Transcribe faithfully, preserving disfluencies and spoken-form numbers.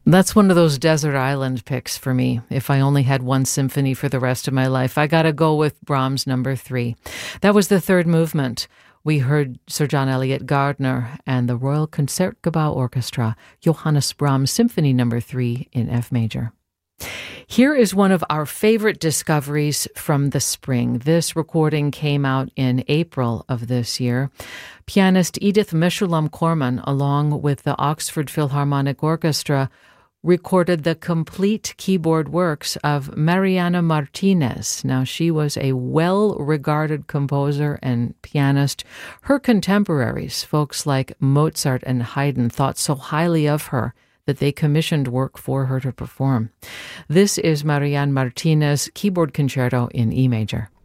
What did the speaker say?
That's one of those desert island picks for me. If I only had one symphony for the rest of my life, I got to go with Brahms number three. That was the third movement. We heard Sir John Eliot Gardner and the Royal Concertgebouw Orchestra, Johannes Brahms Symphony number three in F major. Here is one of our favorite discoveries from the spring. This recording came out in April of this year. Pianist Edith Meshulam-Corman, along with the Oxford Philharmonic Orchestra, recorded the complete keyboard works of Mariana Martinez. Now, she was a well-regarded composer and pianist. Her contemporaries, folks like Mozart and Haydn, thought so highly of her that they commissioned work for her to perform. This is Mariana Martinez Keyboard Concerto in E major.